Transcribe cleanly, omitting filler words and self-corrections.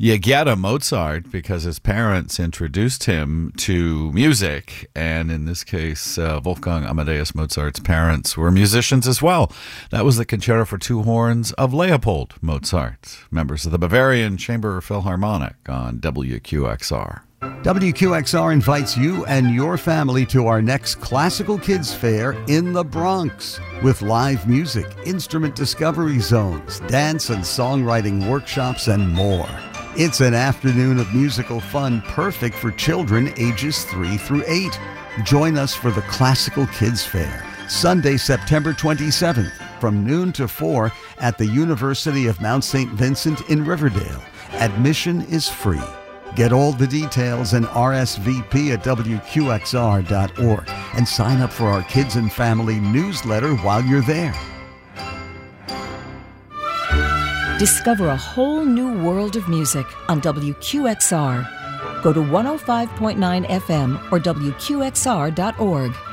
You get a Mozart because his parents introduced him to music, and in this case, Wolfgang Amadeus Mozart's parents were musicians as well. That was the Concerto for Two Horns of Leopold Mozart, members of the Bavarian Chamber Philharmonic on WQXR. WQXR invites you and your family to our next Classical Kids Fair in the Bronx with live music, instrument discovery zones, dance and songwriting workshops, and more. It's an afternoon of musical fun perfect for children ages 3 through 8. Join us for the Classical Kids Fair, Sunday, September 27th, from noon to 4 at the University of Mount St. Vincent in Riverdale. Admission is free. Get all the details and RSVP at WQXR.org and sign up for our Kids and Family newsletter while you're there. Discover a whole new world of music on WQXR. Go to 105.9 FM or WQXR.org.